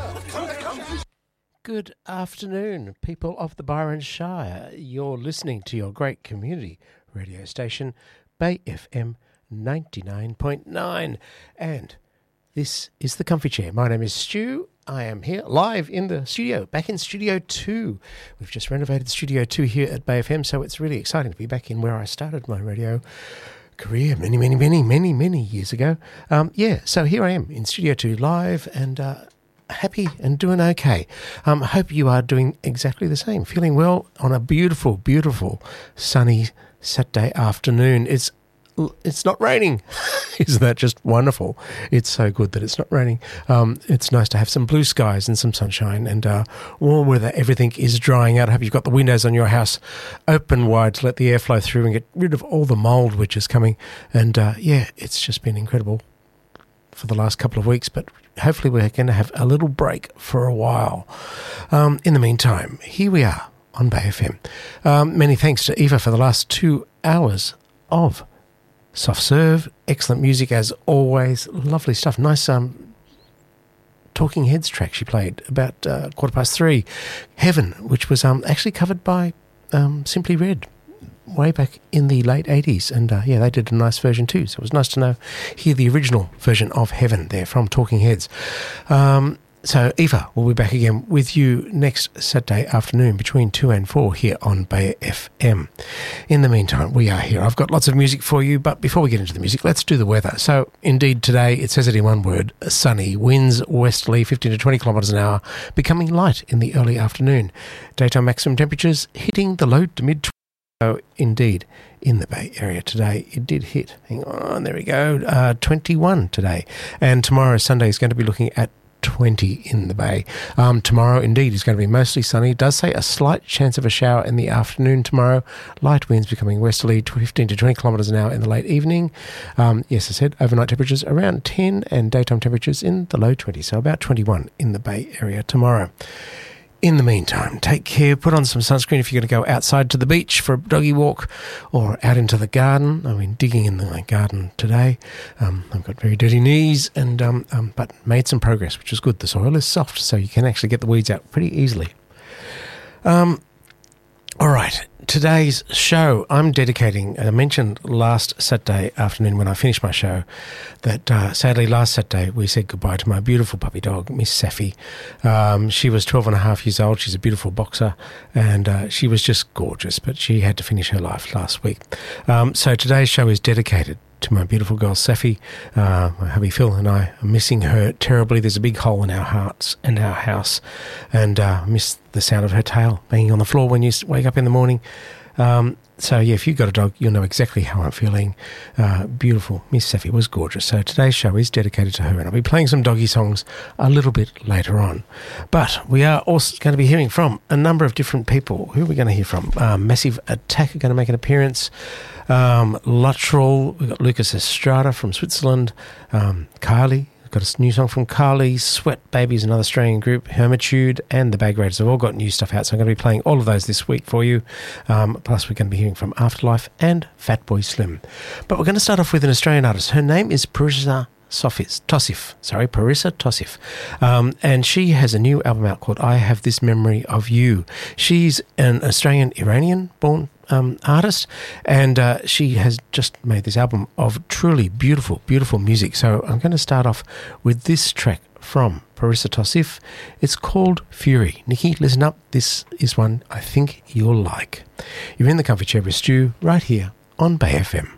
Good afternoon, people of the Byron Shire. You're listening to your great community radio station, Bay FM 99.9. And this is The Comfy Chair. My name is Stu. I am here live in the studio, back in Studio 2. We've just renovated Studio 2 here at Bay FM, so it's really exciting to be back in where I started my radio career many years ago. So here I am in Studio 2 live and happy and doing okay. Hope you are doing exactly the same, feeling well on a beautiful sunny Saturday afternoon. It's not raining. Isn't that just wonderful? It's so good that it's not raining. It's nice to have some blue skies and some sunshine and warm weather. Everything is drying out. I hope you've got the windows on your house open wide to let the air flow through and get rid of all the mould which is coming. And it's just been incredible for the last couple of weeks, but hopefully we're going to have a little break for a while. In the meantime, here we are on Bay FM. Many thanks to Eva for the last 2 hours of Soft Serve, excellent music as always, lovely stuff. Nice Talking Heads track she played about 3:15. Heaven, which was actually covered by Simply Red way back in the late 80s. And they did a nice version too. So it was nice to hear the original version of Heaven there from Talking Heads. So Eva will be back again with you next Saturday afternoon between 2 and 4 here on Bay FM. In the meantime, we are here. I've got lots of music for you, but before we get into the music, let's do the weather. So indeed today, it says it in one word, sunny. Winds westerly, 15 to 20 kilometres an hour, becoming light in the early afternoon. Daytime maximum temperatures hitting the low to mid. So indeed, in the Bay Area today, it did hit. Hang on, there we go. 21 today. And tomorrow, Sunday, is going to be looking at 20 in the Bay. Tomorrow, indeed, is going to be mostly sunny. It does say a slight chance of a shower in the afternoon tomorrow. Light winds becoming westerly, 15 to 20 kilometres an hour in the late evening. Yes, I said overnight temperatures around 10 and daytime temperatures in the low 20s, so about 21 in the Bay Area tomorrow. In the meantime, take care, put on some sunscreen if you're going to go outside to the beach for a doggy walk or out into the garden. I mean, digging in the garden today. I've got very dirty knees and but made some progress, which is good. The soil is soft, so you can actually get the weeds out pretty easily. All right, today's show I'm dedicating, I mentioned last Saturday afternoon when I finished my show that sadly last Saturday we said goodbye to my beautiful puppy dog, Miss Safi. She was 12 and a half years old. She's a beautiful boxer and she was just gorgeous, but she had to finish her life last week. So today's show is dedicated to my beautiful girl Safi. My hubby Phil and I are missing her terribly. There's a big hole in our hearts and our house, and miss the sound of her tail banging on the floor when you wake up in the morning. So yeah, if you've got a dog, you'll know exactly how I'm feeling. Beautiful Miss Safi was gorgeous. So today's show is dedicated to her, and I'll be playing some doggy songs a little bit later on. But we are also going to be hearing from a number of different people. Who are we going to hear from? Massive Attack are going to make an appearance. Luttrell, we've got Lucas Estrada from Switzerland. Kylie, we've got a new song from Kylie. Sweat Babies, another Australian group. Hermitude and the Bag Raiders have all got new stuff out, so I'm going to be playing all of those this week for you. Plus we're going to be hearing from Afterlife and Fatboy Slim. But we're going to start off with an Australian artist. Her name is Parissa Tossif. And she has a new album out called I Have This Memory of You. She's an Australian-Iranian-born artist, and she has just made this album of truly beautiful music. So I'm going to start off with this track from Parissa Tossif. It's called Fury. Nikki, listen up. This is one I think you'll like. You're in the Comfy Chair with Stu right here on Bay FM.